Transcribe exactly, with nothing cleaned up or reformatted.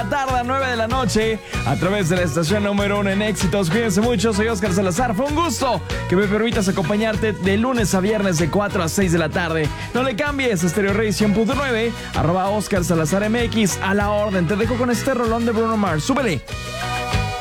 la tarde a nueve de la noche a través de la estación número uno en éxitos. Cuídense mucho, soy Oscar Salazar. Fue un gusto que me permitas acompañarte de lunes a viernes de cuatro a seis de la tarde. No le cambies a Stereo Rey cien punto nueve, arroba Oscar Salazar M X, a la orden. Te dejo con este rolón de Bruno Mars. ¡Súbele!